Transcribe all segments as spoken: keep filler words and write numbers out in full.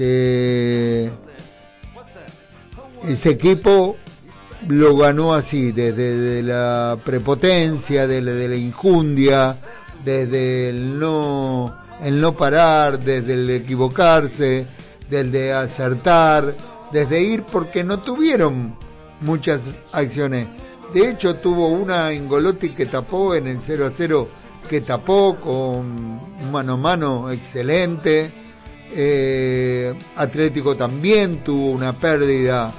Eh, ese equipo lo ganó así, desde de la prepotencia, de la, de la injundia, desde el no, el no parar, desde el equivocarse, desde acertar, desde ir, porque no tuvieron muchas acciones. De hecho, tuvo una Ingolotti que tapó en el cero a cero, que tapó con un mano a mano excelente. Eh, Atlético también tuvo una pérdida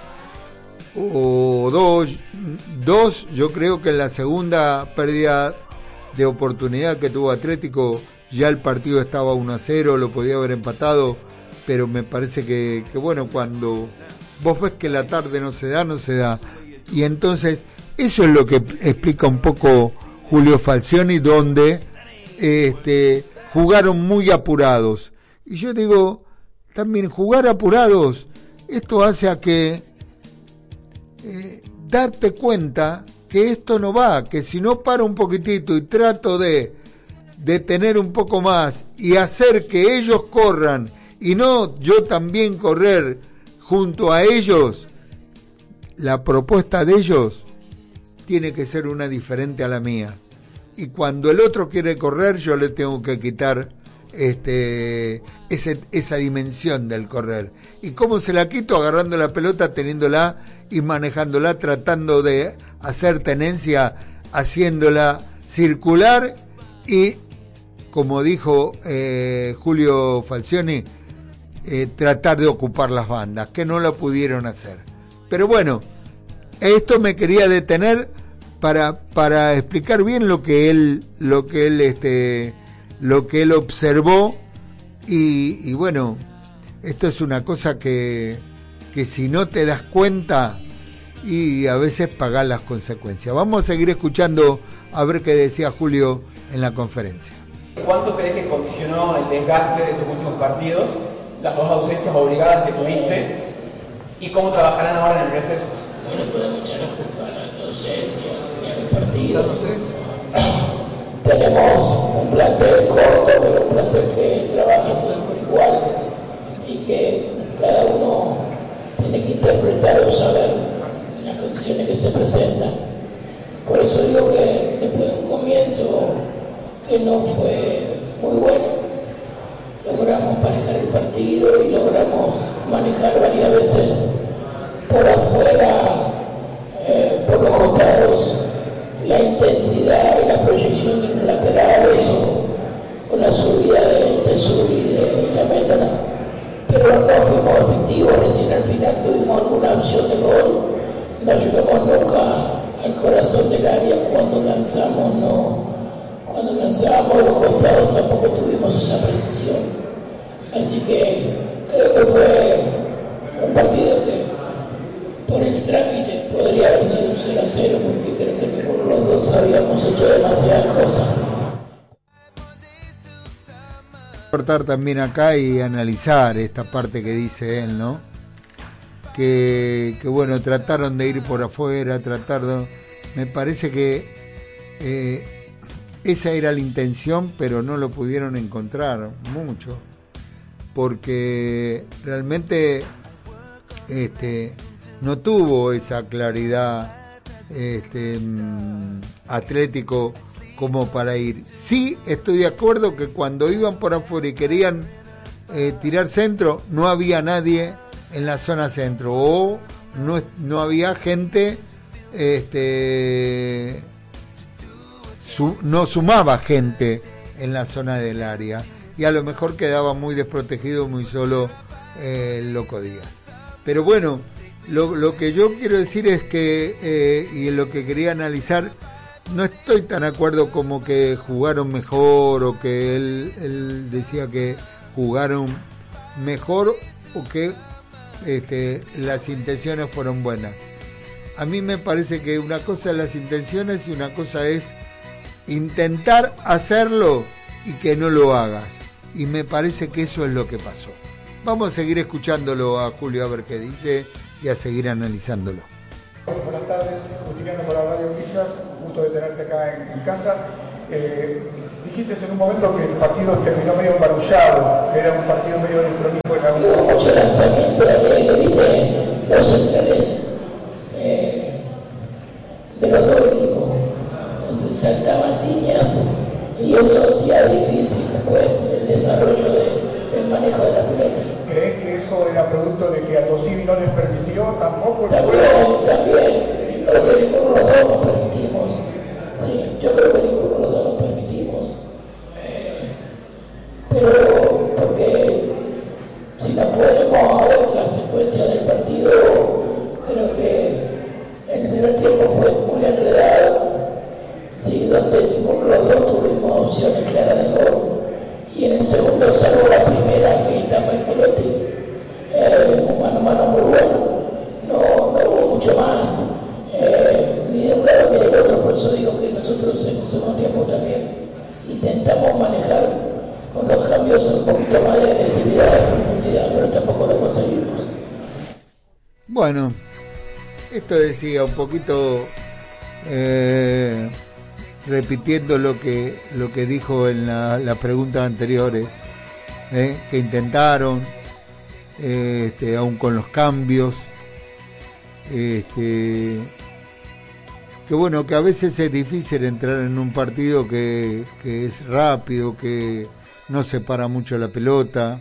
o dos, dos, yo creo que en la segunda pérdida de oportunidad que tuvo Atlético, ya el partido estaba uno a cero, lo podía haber empatado, pero me parece que, que bueno, cuando vos ves que la tarde no se da, no se da. Y entonces, eso es lo que explica un poco Julio Falcioni, donde este, jugaron muy apurados. Y yo digo, también jugar apurados, esto hace a que eh, darte cuenta que esto no va, que si no paro un poquitito y trato de, de tener un poco más y hacer que ellos corran y no yo también correr junto a ellos, la propuesta de ellos tiene que ser una diferente a la mía. Y cuando el otro quiere correr, yo le tengo que quitar este ese, esa dimensión del correr. ¿Y cómo se la quito? Agarrando la pelota, teniéndola y manejándola, tratando de hacer tenencia, haciéndola circular y, como dijo eh, Julio Falcioni, eh, tratar de ocupar las bandas, que no lo pudieron hacer. Pero bueno, esto me quería detener para para explicar bien lo que él lo que él este lo que él observó y, y bueno, esto es una cosa que que si no te das cuenta y a veces pagás las consecuencias. Vamos a seguir escuchando a ver qué decía Julio en la conferencia. ¿Cuánto crees que condicionó el desgaste de tus últimos partidos, las dos ausencias obligadas que tuviste, y cómo trabajarán ahora en el receso? Bueno, podemos echar la culpa a las ausencias y a los partidos. Tenemos un plantel corto, pero un plantel que trabaja todo por igual y que cada uno tiene que interpretar o saber las condiciones que se presentan. Por eso digo que después de un comienzo que no fue muy bueno, logramos manejar el partido y logramos manejar varias veces por afuera, eh, por los costados, la intensidad y la proyección de los laterales o, o la subida del de sur y de la Méndana. Pero no fuimos efectivos, recién al final tuvimos alguna opción de gol, no llegamos nunca al corazón del área cuando lanzamos, no, cuando lanzamos los costados tampoco tuvimos esa precisión. Así que creo que fue un partido que por el trámite podría haber sido un cero a cero, porque creo que ninguno de los dos habíamos hecho demasiadas cosas. Cortar también acá y analizar esta parte que dice él, ¿no? Que, que bueno, trataron de ir por afuera, tratar de... Me parece que eh, esa era la intención, pero no lo pudieron encontrar mucho, porque realmente este no tuvo esa claridad este Atlético como para ir. Sí, estoy de acuerdo que cuando iban por afuera y querían eh, tirar centro, no había nadie en la zona centro, o no, no había gente, este su, no sumaba gente en la zona del área, y a lo mejor quedaba muy desprotegido, muy solo eh, el Loco Díaz. Pero bueno, Lo, lo que yo quiero decir es que, eh, y lo que quería analizar, no estoy tan de acuerdo como que jugaron mejor, o que él, él decía que jugaron mejor, o que este, las intenciones fueron buenas. A mí me parece que una cosa es las intenciones y una cosa es intentar hacerlo y que no lo hagas. Y me parece que eso es lo que pasó. Vamos a seguir escuchándolo a Julio a ver qué dice y a seguir analizándolo. Buenas tardes, Justiniano para Radio Villa, un gusto de tenerte acá en, en casa. Eh, Dijiste en un momento que el partido terminó medio embarullado, que era un partido medio desprolijo en algún Hubo mucho lanzamiento de, viste, los centrales eh, de los dos equipos. Entonces saltaban líneas y eso hacía difícil después el desarrollo de, del manejo de la pelota. ¿Crees que eso era producto de que a Tosivi no les permitió tampoco? También, también. Creo que ninguno de los dos nos permitimos. Sí, yo creo que ninguno de los dos nos permitimos. Eh, pero porque si nos ponemos a ver la secuencia del partido, creo que en el primer tiempo fue muy enredado. Sí, donde ninguno de los dos tuvimos opciones claras de gol. Y en el segundo, salvo la primera que tapa el Colotti, eh, un mano a mano muy bueno. No, no hubo mucho más, eh, ni de un lado ni del otro. Por eso digo que nosotros en el segundo tiempo también intentamos manejar con los cambios un poquito más de agresividad, de profundidad, pero tampoco lo conseguimos. Bueno, esto decía un poquito eh, repitiendo lo que lo que dijo en la, las preguntas anteriores, eh, que intentaron, eh, este, aún con los cambios, este, que bueno, que a veces es difícil entrar en un partido que, que es rápido, que no se para mucho la pelota,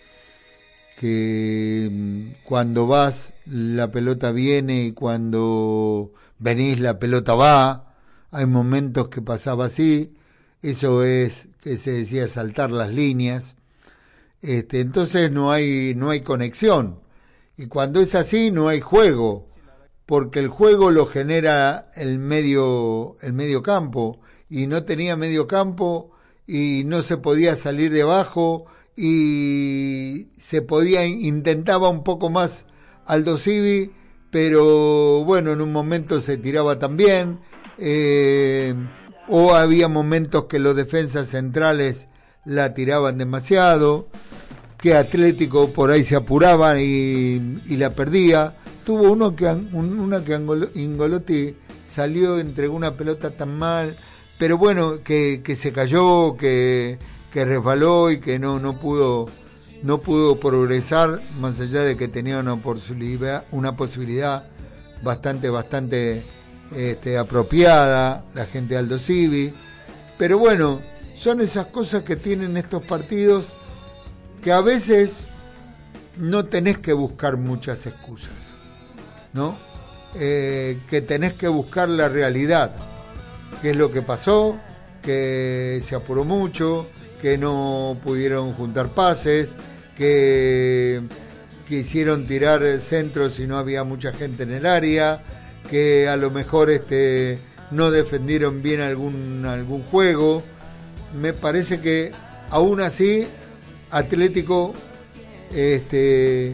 que cuando vas la pelota viene y cuando venís la pelota va. Hay momentos que pasaba así, eso es que se decía saltar las líneas, este, entonces no hay no hay conexión, y cuando es así no hay juego, porque el juego lo genera el medio el medio campo, y no tenía medio campo y no se podía salir de abajo, y se podía intentaba un poco más Aldo Civi, pero bueno, en un momento se tiraba también. Eh, o había momentos que los defensas centrales la tiraban demasiado, que Atlético por ahí se apuraba y, y la perdía. Tuvo uno que un, una que Ingolotti salió, entregó una pelota tan mal, pero bueno, que, que se cayó, que, que resbaló y que no, no pudo no pudo progresar, más allá de que tenía una posibilidad, una posibilidad bastante, bastante Este, apropiada, la gente de Aldo Civi, pero bueno, son esas cosas que tienen estos partidos, que a veces no tenés que buscar muchas excusas, ¿no? Eh, que tenés que buscar la realidad, qué es lo que pasó, que se apuró mucho, que no pudieron juntar pases, que quisieron tirar centros y no había mucha gente en el área, que a lo mejor este no defendieron bien algún algún juego. Me parece que aún así Atlético este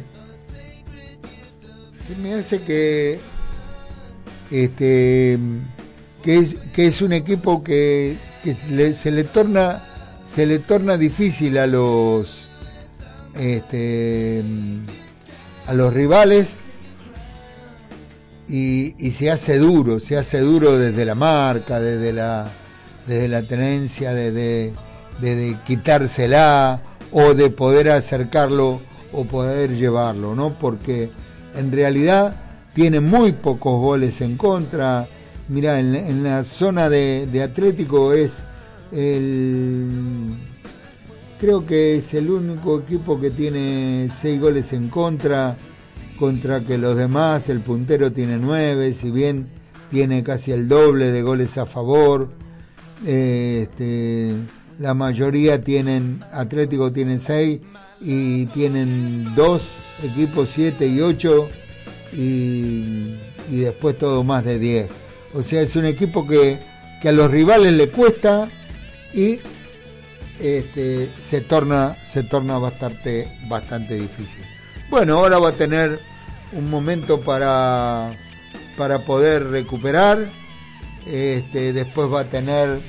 se me hace que este que es que es un equipo que, que le, se le torna se le torna difícil a los este a los rivales. Y, y se hace duro, se hace duro desde la marca, desde la desde la tenencia, de, de, de, de quitársela o de poder acercarlo o poder llevarlo, ¿no? Porque en realidad tiene muy pocos goles en contra. Mirá, en, en la zona de, de Atlético es el creo que es el único equipo que tiene seis goles en contra, contra que los demás, el puntero tiene nueve, si bien tiene casi el doble de goles a favor. Eh, este, la mayoría tienen, Atlético tiene seis y tienen dos equipos siete y ocho y, y después todo más de diez. O sea, es un equipo que, que a los rivales le cuesta y este, se torna se torna bastante bastante difícil. Bueno, ahora va a tener un momento para para poder recuperar. Este, después va a tener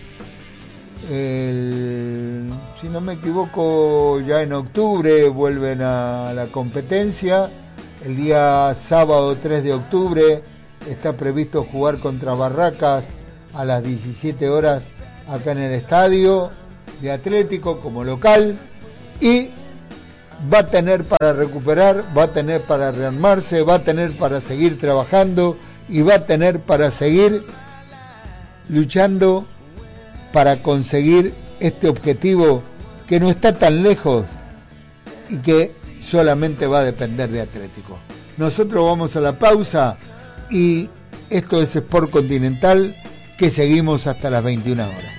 el, si no me equivoco, ya en octubre vuelven a la competencia. El día sábado tres de octubre está previsto jugar contra Barracas a las diecisiete horas acá en el estadio. de Atlético como local, y va a tener para recuperar, va a tener para rearmarse, va a tener para seguir trabajando y va a tener para seguir luchando para conseguir este objetivo que no está tan lejos y que solamente va a depender de Atlético. Nosotros vamos a la pausa y esto es Sport Continental, que seguimos hasta las veintiuna horas.